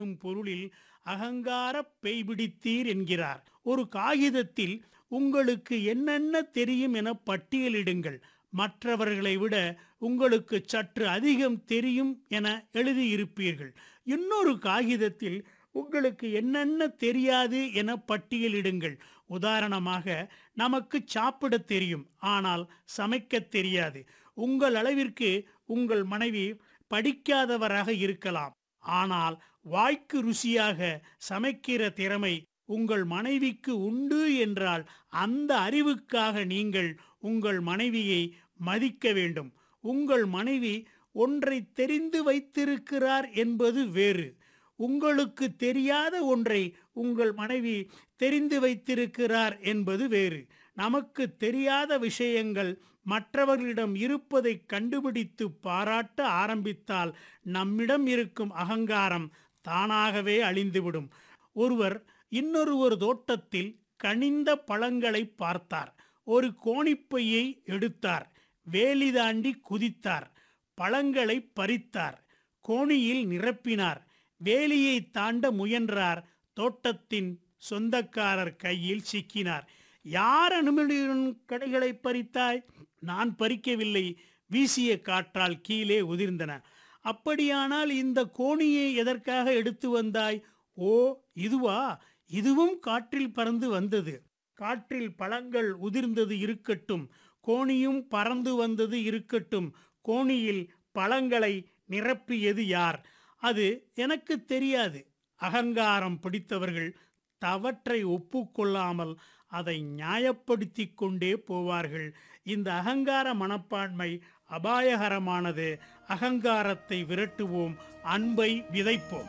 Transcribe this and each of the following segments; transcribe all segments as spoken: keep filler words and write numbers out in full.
என்னும் பொருளில் அகங்கார பெய்பிடித்தீர் என்கிறார். ஒரு காகிதத்தில் உங்களுக்கு என்னென்ன தெரியும் என பட்டியலிடுங்கள். மற்றவர்களை விட உங்களுக்கு சற்று அதிகம் தெரியும் என எழுதியிருப்பீர்கள். இன்னொரு காகிதத்தில் உங்களுக்கு என்னென்ன தெரியாது என பட்டியலிடுங்கள். உதாரணமாக, நமக்கு சாப்பிட தெரியும், ஆனால் சமைக்க தெரியாது. உங்கள் அளவிற்கு உங்கள் மனைவி படிக்காதவராக இருக்கலாம், ஆனால் வாய்க்கு ருசியாக சமைக்கிற திறமை உங்கள் மனைவிக்கு உண்டு என்றால் அந்த அறிவுக்காக நீங்கள் உங்கள் மனைவியை மதிக்க வேண்டும். உங்கள் மனைவி ஒன்றை தெரிந்து வைத்திருக்கிறார் என்பது வேறு. உங்களுக்கு தெரியாத ஒன்றை உங்கள் மனைவி தெரிந்து வைத்திருக்கிறார் என்பது வேறு. நமக்கு தெரியாத விஷயங்கள் மற்றவர்களிடம் இருப்பதை கண்டுபிடித்து பாராட்ட ஆரம்பித்தால் நம்மிடம் இருக்கும் அகங்காரம் தானாகவே அழிந்துவிடும். ஒருவர் இன்னொரு தோட்டத்தில் கனிந்த பழங்களை பார்த்தார். ஒரு கோணிப்பையை எடுத்தார். வேலி தாண்டி குதித்தார். பழங்களை பறித்தார். கோணியில் நிரப்பினார். வேலியை தாண்ட முயன்றார். தோட்டத்தின் சொந்தக்காரர் கையில் சிக்கினார். யார் அனுமதியுடன் கடைகளை பறித்தாய்? நான் பறிக்கவில்லை. வீசிய காற்றால் கீழே உதிர்ந்தன. அப்படியானால் இந்த கோணியை எதற்காக எடுத்து வந்தாய்? ஓ, இதுவா? இதுவும் காற்றில் பறந்து வந்தது. காற்றில் பழங்கள் உதிர்ந்தது இருக்கட்டும், கோணியும் பறந்து வந்தது இருக்கட்டும். கோணியில் பழங்களை நிரப்பியது யார்? அது எனக்கு தெரியாது. அகங்காரம் பிடித்தவர்கள் தவற்றை ஒப்புக்கொள்ளாமல் அதை நியாயப்படுத்தி கொண்டே போவார்கள். இந்த அகங்கார மனப்பான்மை அபாயகரமானது. அகங்காரத்தை விரட்டுவோம், அன்பை விதைப்போம்.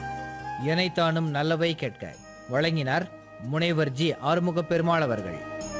இணைத்தானும் நல்லவை கேட்க வழங்கினார் முனைவர் ஜி ஆறுமுக பெருமாள் அவர்கள்.